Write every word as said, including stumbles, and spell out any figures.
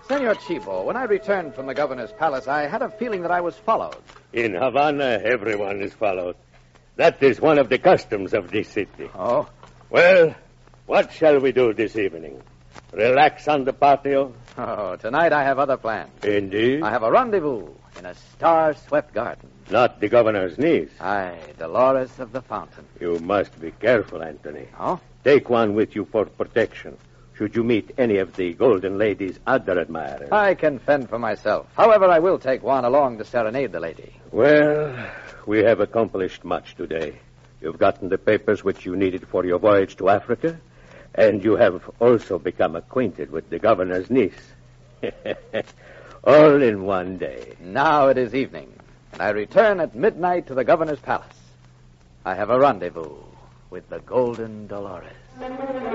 Senor Chivo, when I returned from the governor's palace, I had a feeling that I was followed. In Havana, everyone is followed. That is one of the customs of this city. Oh? Well, what shall we do this evening? Relax on the patio? Oh, tonight I have other plans. Indeed? I have a rendezvous in a star-swept garden. Not the governor's niece. Aye, Dolores of the Fountain. You must be careful, Anthony. Oh? Take one with you for protection. Should you meet any of the golden lady's other admirers. I can fend for myself. However, I will take Juan along to serenade the lady. Well, we have accomplished much today. You've gotten the papers which you needed for your voyage to Africa, and you have also become acquainted with the governor's niece. All in one day. Now it is evening, and I return at midnight to the governor's palace. I have a rendezvous with the Golden Dolores.